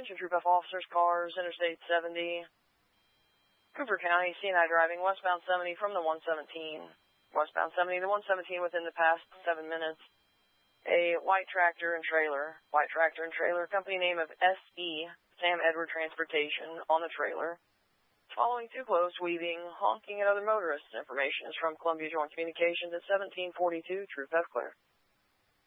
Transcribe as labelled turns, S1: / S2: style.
S1: Attention Troop F officers, cars, Interstate 70. Cooper County, C&I driving westbound 70 from the 117. Westbound 70 to 117 within the past 7 minutes. A white tractor and trailer. White tractor and trailer, company name of S.E. Sam Edward Transportation on the trailer. Following too close, weaving, honking at other motorists. Information is from Columbia Joint Communications at 1742, Troop F clear.